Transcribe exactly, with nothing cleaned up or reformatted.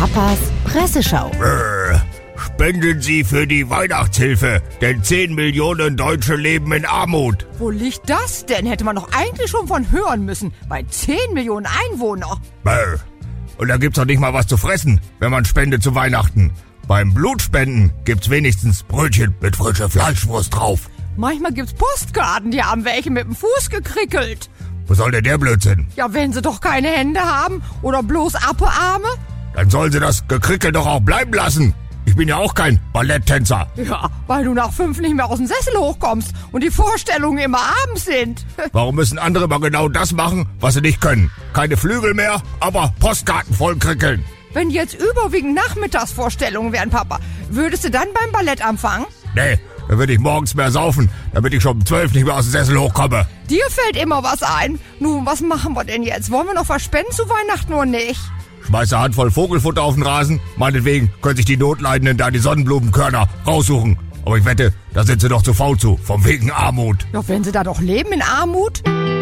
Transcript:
Papas Presseschau. Brrr. Spenden Sie für die Weihnachtshilfe, denn zehn Millionen Deutsche leben in Armut. Wo liegt das denn? Hätte man doch eigentlich schon von hören müssen. Bei zehn Millionen Einwohner. Brrr. Und da gibt's doch nicht mal was zu fressen, wenn man spendet zu Weihnachten. Beim Blutspenden gibt's wenigstens Brötchen mit frischer Fleischwurst drauf. Manchmal gibt's Postkarten, die haben welche mit dem Fuß gekrickelt. Was soll denn der Blödsinn? Ja, wenn sie doch keine Hände haben oder bloß Appearme. Dann sollen sie das Gekrickel doch auch bleiben lassen. Ich bin ja auch kein Balletttänzer. Ja, weil du nach fünf nicht mehr aus dem Sessel hochkommst und die Vorstellungen immer abends sind. Warum müssen andere mal genau das machen, was sie nicht können? Keine Flügel mehr, aber Postkarten voll krickeln. Wenn jetzt überwiegend Nachmittagsvorstellungen wären, Papa, würdest du dann beim Ballett anfangen? Nee, dann würde ich morgens mehr saufen, damit ich schon um zwölf nicht mehr aus dem Sessel hochkomme. Dir fällt immer was ein. Nun, was machen wir denn jetzt? Wollen wir noch was spenden zu Weihnachten oder nicht? Schmeiß eine Handvoll Vogelfutter auf den Rasen. Meinetwegen können sich die Notleidenden da die Sonnenblumenkörner raussuchen. Aber ich wette, da sind sie doch zu faul zu, vom wegen Armut. Ja, wenn sie da doch leben in Armut.